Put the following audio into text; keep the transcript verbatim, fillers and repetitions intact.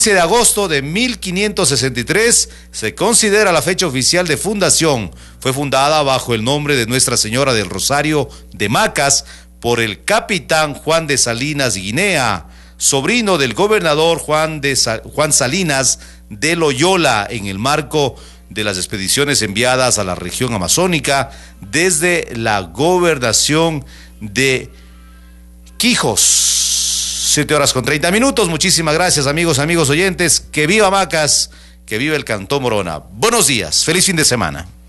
de agosto de mil quinientos sesenta y tres se considera la fecha oficial de fundación. Fue fundada bajo el nombre de Nuestra Señora del Rosario de Macas por el capitán Juan de Salinas Guinea, sobrino del gobernador Juan, de Sa- Juan Salinas de Loyola, en el marco de las expediciones enviadas a la región amazónica desde la gobernación de Quijos. Siete horas con treinta minutos. Muchísimas gracias, amigos, amigos oyentes. Que viva Macas, que viva el Cantón Morona. Buenos días, feliz fin de semana.